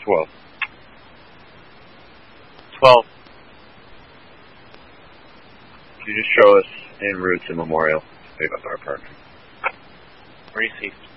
12. 12. Could you just show us en route to Memorial? Pick up our apartment. Received.